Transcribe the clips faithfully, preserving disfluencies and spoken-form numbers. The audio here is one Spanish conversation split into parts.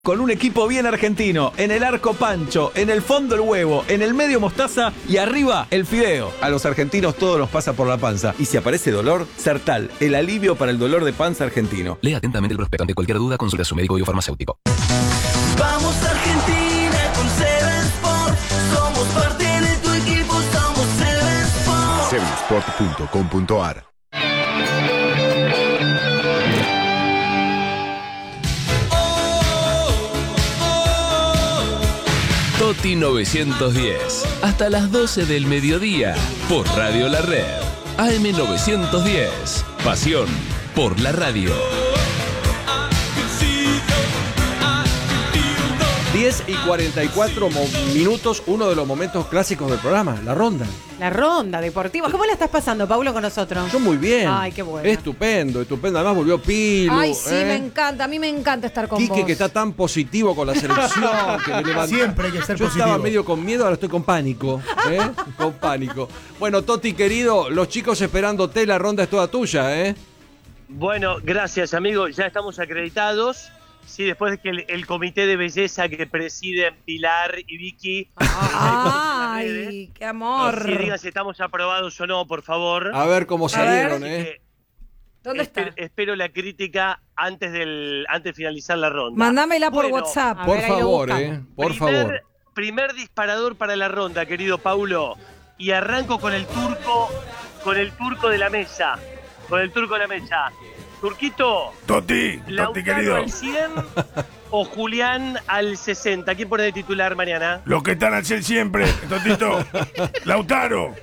Con un equipo bien argentino, en el arco Pancho, en el fondo el huevo, en el medio mostaza y arriba el fideo. A los argentinos todo nos pasa por la panza. Y si aparece dolor, Sertal, el alivio para el dolor de panza argentino. Lea atentamente el prospecto. Ante cualquier duda, consulta a su médico y o farmacéutico. Vamos Argentina con Seven Sport. Somos parte de tu equipo, somos Seven Sport. seven sport punto com punto a r. Toti novecientos diez, hasta las doce del mediodía, por Radio La Red. A M novecientos diez, pasión por la radio. diez y cuarenta y cuatro mo- minutos, uno de los momentos clásicos del programa, la ronda. La ronda deportiva. ¿Cómo la estás pasando, Paulo, con nosotros? Yo muy bien. Ay, qué bueno. Estupendo, estupendo. Además volvió Pilu. Ay, sí, ¿eh? me encanta. A mí me encanta estar con Quique, vos. que está tan positivo con la selección. Que me levantó. Siempre hay que ser Yo positivo. estaba medio con miedo, ahora estoy con pánico. ¿eh? Con pánico. Bueno, Toti, querido, los chicos esperándote, la ronda es toda tuya, ¿eh? Bueno, gracias, amigo. Ya estamos acreditados. Sí, después de que el, el comité de belleza que presiden Pilar y Vicky. Ay, qué amor. Si digan si estamos aprobados o no, por favor. A ver cómo salieron, Así ¿eh? que ¿Dónde espero, está? espero la crítica antes del antes de finalizar la ronda. Mándamela por Bueno, WhatsApp. A Por ver, ahí lo favor, buscamos. ¿eh? Por primer, favor. Primer disparador para la ronda, querido Paulo. Y arranco con el turco, con el turco de la mesa. Con el turco de la mesa. Turquito. Toti, Toti Lautaro querido. al cien o Julián al sesenta. ¿Quién pone de titular mañana? Los que están al cien siempre, Totito. Lautaro.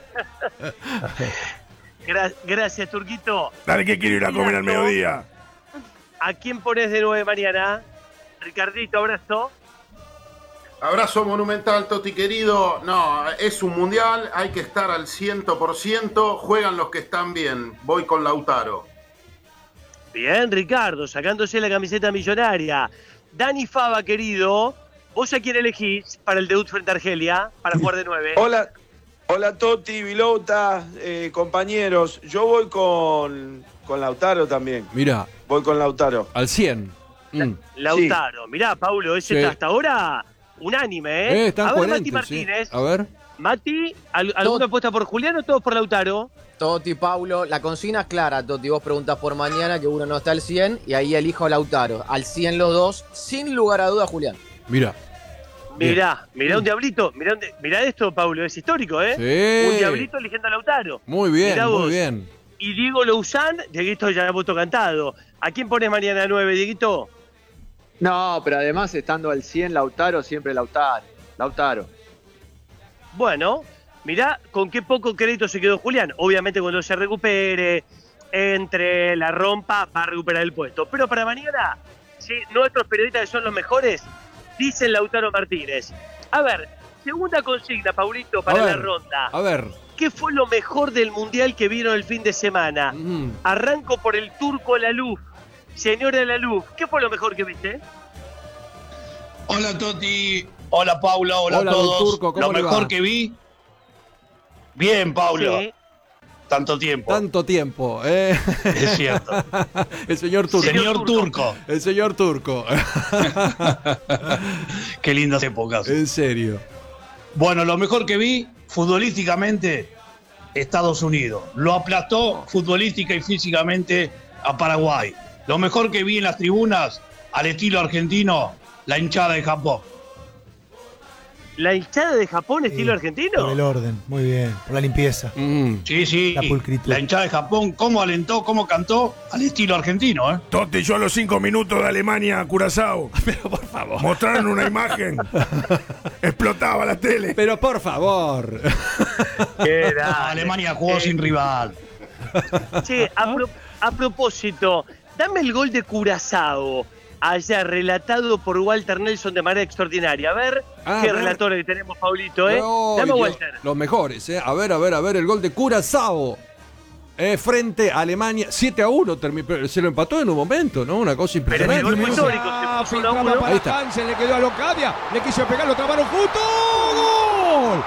Gra- gracias, Turquito. Dale que quiero ir a comer al mediodía. ¿A quién pones de nueve mañana? Ricardito, abrazo. Abrazo monumental, Toti querido. No, es un mundial, hay que estar al cien por ciento. Juegan los que están bien. Voy con Lautaro. Bien, Ricardo, sacándose la camiseta millonaria. Dani Fava, querido, ¿vos a quién elegís para el debut frente a Argelia, para jugar de nueve? Hola, hola Toti, Vilota, eh, compañeros. Yo voy con, con Lautaro también. Mira, Voy con Lautaro. al cien. Mm. Lautaro. Mirá, Paulo, ese Sí. está hasta ahora unánime, ¿eh? Eh, están a ver, Mati coherentes, sí. Martínez. A ver. Mati, ¿al- ¿alguna apuesta por Julián o todos por Lautaro? Toti, Paulo, la consigna es clara, Toti. Vos preguntás por mañana que uno no está al cien y ahí elijo a Lautaro. Al cien los dos, sin lugar a duda, Julián. Mira. Bien. Mirá, mirá un diablito. Mirá, un di- mirá esto, Paulo, es histórico, ¿eh? Sí. Un diablito eligiendo a Lautaro. Muy bien, Mirá muy vos. bien. Y Diego Louzán, Dieguito ya voto cantado. ¿A quién pones mañana nueve, Dieguito? No, pero además estando al cien Lautaro, siempre Lautaro. Lautaro. Bueno, mirá con qué poco crédito se quedó Julián. Obviamente cuando se recupere, entre la rompa, va a recuperar el puesto. Pero para mañana, sí, nuestros periodistas que son los mejores, dicen Lautaro Martínez. A ver, segunda consigna, Paulito, para A la ver, ronda. A ver. ¿Qué fue lo mejor del Mundial que vieron el fin de semana? Mm. Arranco por el turco Laluf. Señora Laluf, ¿qué fue lo mejor que viste? Hola Toti, hola Paula, hola, Hola, a don todos. Turco, ¿cómo Lo le mejor va? que vi. Bien, Paulo. Sí. Tanto tiempo. Tanto tiempo, ¿eh? Es cierto. El señor Turco. Señor Turco. El señor Turco. Qué lindas épocas. En serio. Bueno, lo mejor que vi, futbolísticamente, Estados Unidos. Lo aplastó futbolística y físicamente a Paraguay. Lo mejor que vi en las tribunas, al estilo argentino, la hinchada de Japón. ¿La hinchada de Japón estilo Por argentino? el orden, muy bien. Por la limpieza. Mm. Sí, sí. La pulcritud. La hinchada de Japón, cómo alentó, cómo cantó, al estilo argentino, ¿eh? Toti, yo a los cinco minutos de Alemania a Curazao. Pero por favor. Mostraron una imagen. Explotaba la tele. Pero por favor. Qué Ah, dale. Alemania jugó Eh, sin rival. Che, a, pro- a propósito, dame el gol de Curazao, allá relatado por Walter Nelson de manera extraordinaria. A ver, Ah, qué a ver. relatores tenemos, Paulito, ¿eh? Ay, Dame a Dios, Walter. los mejores, ¿eh? A ver, a ver, a ver, el gol de Curazao. Eh, frente a Alemania, siete a uno. termi- pero se lo empató en un momento, ¿no? Una cosa Pero el impresionante. gol fue histórico, se puso uno a uno. Ahí está. Hansen, le quedó a Locadia, le quiso pegar, lo trabaron justo. ¡Gol!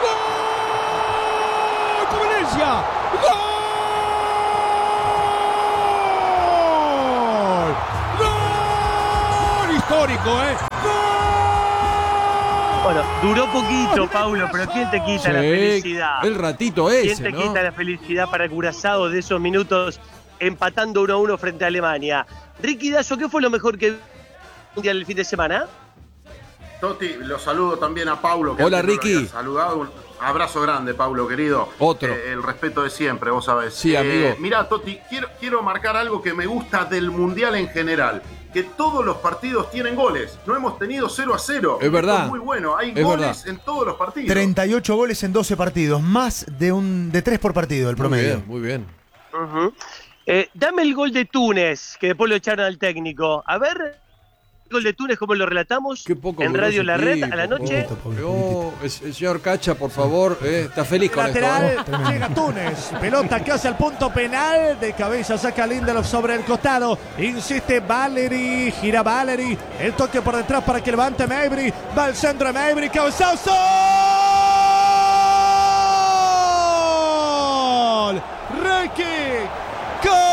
¡Gol! ¡Valencia! ¡Gol! ¡Gol! histórico, ¿eh? Bueno, duró poquito, Paulo, pero ¿quién te quita Sí, la felicidad? el ratito ese, ¿Quién te ¿no? quita la felicidad para Curazao de esos minutos empatando uno a uno frente a Alemania? Ricky Dazo, ¿qué fue lo mejor que mundial el fin de semana? Toti, lo saludo también a Paulo. Que Hola, antes no lo Ricky. había saludado. Un abrazo grande, Paulo, querido. Otro. Eh, el respeto de siempre, vos sabés. Sí, amigo. Mirá, Toti, quiero, quiero marcar algo que me gusta del Mundial en general. Que todos los partidos tienen goles. No hemos tenido cero a cero. Es verdad. Esto es muy bueno. Hay Es goles verdad. en todos los partidos. treinta y ocho goles en doce partidos, más de un de tres por partido el promedio. Muy bien, muy bien. Uh-huh. eh, dame el gol de Túnez, que después lo echaron al técnico. A ver, el gol de Túnez, ¿cómo lo relatamos? En Radio La Red, a la noche. Oh, el, el señor Cacha, por favor, eh, está feliz con Lateral, esto. ¿no? llega Túnez, pelota que hace el punto penal, de cabeza saca Lindelof sobre el costado, insiste Valeri, gira Valeri, el toque por detrás para que levante Mabry, va al centro de Mabry, cabezazo, ¡gol! Ricky, ¡gol!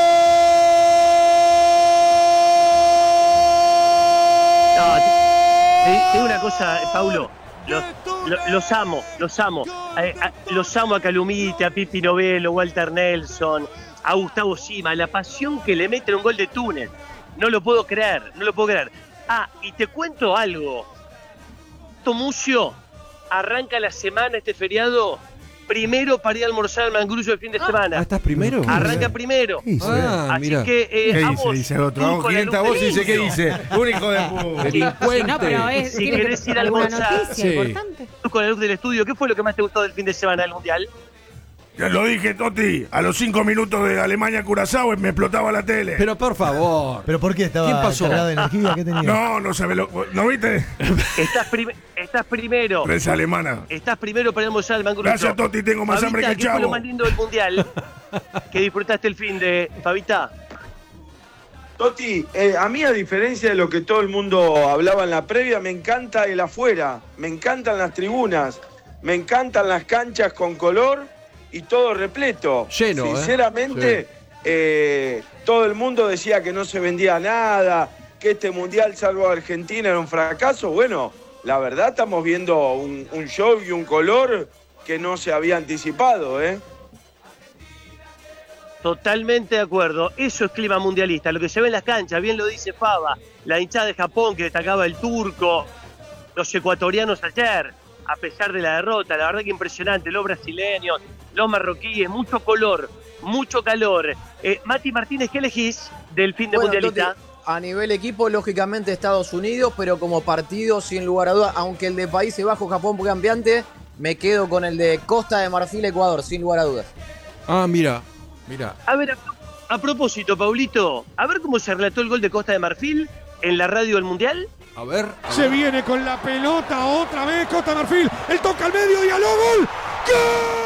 Te digo una cosa, Paulo, los, lo- los amo, los amo. Eh, a- los amo a Calumite, a Pipi Novello, Walter Nelson, a Gustavo Sima, la pasión que le meten un gol de Túnez. No lo puedo creer, no lo puedo creer. Ah, y te cuento algo. Tomucio arranca la semana, este feriado, primero para ir a almorzar al Mangrullo el fin de semana. Ah, ¿estás primero? Arranca primero. Ah, Así mira. que eh, ¿Qué a dice? vos, Dice el otro. tú Hago con la quinientas luz voces y del dice, ¿qué inicio. dice? Un hijo de puta. Delincuente. No, pero es, Si tiene que querés ir a alguna almorzar. noticia Sí. importante. Tú con la luz del estudio, ¿qué fue lo que más te gustó del fin de semana del Mundial? Ya lo dije, Toti. A los cinco minutos de Alemania-Curazao me explotaba la tele. Pero por favor. ¿Pero por qué estaba ¿Quién pasó? cargado de energía? ¿Qué tenía? No, no sabes lo... ¿No viste? Estás, prim- estás primero. Prensa alemana. Estás primero para almorzar al Mangrullo. Gracias, Toti. Tengo más Fabita, hambre que el ¿qué fue lo chavo. más lindo del Mundial que disfrutaste el fin de Fabita? Toti, eh, a mí a diferencia de lo que todo el mundo hablaba en la previa, me encanta el afuera, me encantan las tribunas, me encantan las canchas con color y todo repleto. Lleno, ¿eh? Sinceramente, eh, todo el mundo decía que no se vendía nada, que este mundial salvo Argentina era un fracaso. Bueno, la verdad estamos viendo un, un show y un color que no se había anticipado, ¿eh? Totalmente de acuerdo. Eso es clima mundialista. Lo que se ve en las canchas, bien lo dice Fava, la hinchada de Japón que destacaba el turco, los ecuatorianos ayer, a pesar de la derrota, la verdad que impresionante, los brasileños, los marroquíes, mucho color, mucho calor. Eh, Mati Martínez, ¿qué elegís del fin de Bueno, mundialista? Toti, a nivel equipo, lógicamente Estados Unidos, pero como partido, sin lugar a dudas, aunque el de Países Bajos, Japón fue campeante, me quedo con el de Costa de Marfil, Ecuador, sin lugar a dudas. Ah, mira, mira. A ver, a, a propósito, Paulito, a ver cómo se relató el gol de Costa de Marfil en la radio del Mundial. A ver. a Se ver. viene con la pelota otra vez Costa de Marfil. El toca al medio, Diallo, gol. ¡Gol!